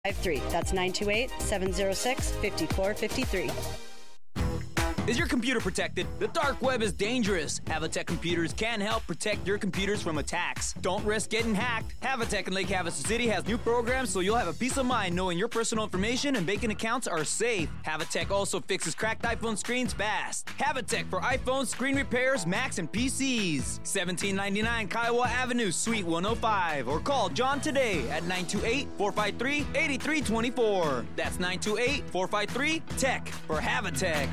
That's 928-706-5453. Is your computer protected? The dark web is dangerous. Havatech Computers can help protect your computers from attacks. Don't risk getting hacked. Havatech in Lake Havasu City has new programs so you'll have a peace of mind knowing your personal information and banking accounts are safe. Havatech also fixes cracked iPhone screens fast. Havatech for iPhone screen repairs, Macs, and PCs. 1799 Kiowa Avenue, Suite 105. Or call John today at 928-453-8324. That's 928-453-TECH for Havatech.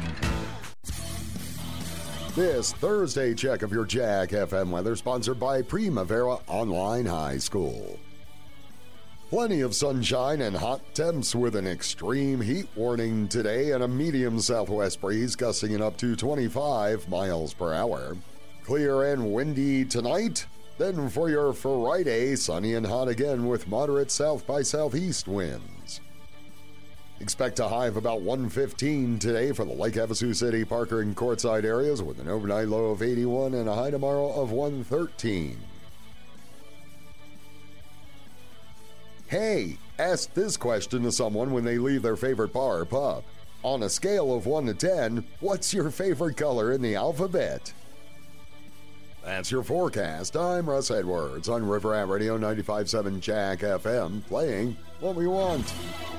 This Thursday check of your Jack FM weather sponsored by Primavera Online High School. Plenty of sunshine and hot temps with an extreme heat warning today and a medium southwest breeze gusting it up to 25 miles per hour. Clear and windy tonight. Then for your Friday, sunny and hot again with moderate south by southeast winds. Expect a high of about 115 today for the Lake Havasu City, Parker, and Quartzsite areas with an overnight low of 81 and a high tomorrow of 113. Hey, ask this question to someone when they leave their favorite bar or pub. On a scale of 1 to 10, what's your favorite color in the alphabet? That's your forecast. I'm Russ Edwards on River Rat Radio 95.7 Jack FM, playing what we want.